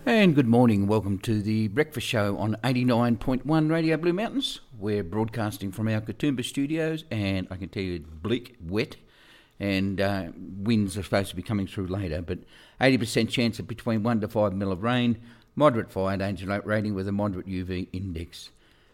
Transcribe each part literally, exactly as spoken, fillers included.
And good morning, welcome to the Breakfast Show on eighty-nine point one Radio Blue Mountains. We're broadcasting from our Katoomba studios, and I can tell you it's bleak, wet, and uh, winds are supposed to be coming through later, but eighty percent chance of between one to five mil of rain, moderate fire danger rating with a moderate U V index.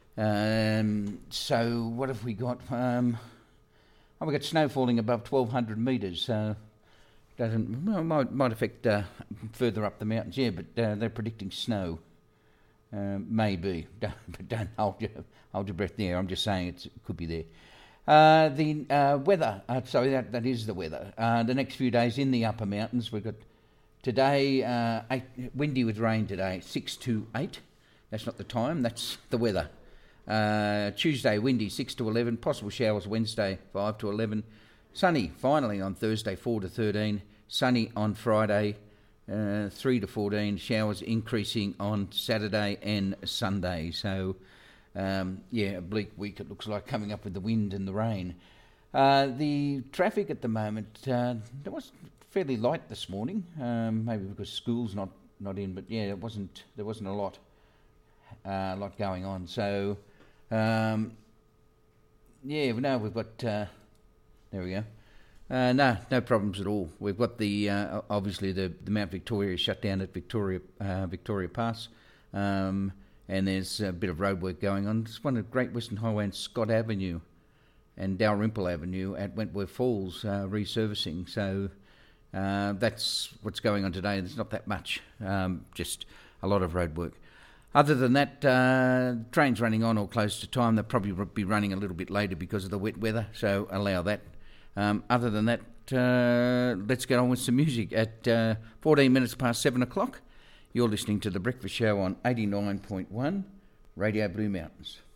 Um, so what have we got? Um, oh, we've got snow falling above twelve hundred metres, so doesn't well, might might affect uh, further up the mountains, yeah. But uh, they're predicting snow, uh, maybe. Don't, but don't hold your hold your breath there. I'm just saying it's, it could be there. Uh, the uh, weather. Uh, sorry, that that is the weather. Uh, the next few days in the upper mountains, we've got today uh, eight, windy with rain today, six to eight. That's not the time. That's the weather. Uh, Tuesday windy, six to eleven. Possible showers Wednesday, five to eleven. Sunny, finally, on Thursday, four to thirteen. Sunny on Friday, uh, three to fourteen. Showers increasing on Saturday and Sunday. So, um, yeah, a bleak week it looks like, coming up with the wind and the rain. Uh, the traffic at the moment, uh, it was fairly light this morning, um, maybe because school's not, not in, but yeah, it wasn't. there wasn't a lot, uh, lot going on. So, um, yeah, no, we've got... Uh, There we go. Uh, no, no problems at all. We've got the uh, obviously the, the Mount Victoria shut down at Victoria uh, Victoria Pass, um, and there's a bit of road work going on. It's one of Great Western Highway and Scott Avenue, and Dalrymple Avenue at Wentworth Falls uh, resurfacing. So uh, that's what's going on today. There's not that much, um, just a lot of road work. Other than that, uh, trains running on or close to time. They'll probably be running a little bit later because of the wet weather, so allow that. Um, other than that, uh, let's get on with some music. At uh, fourteen minutes past seven o'clock, you're listening to The Breakfast Show on eighty-nine point one Radio Blue Mountains.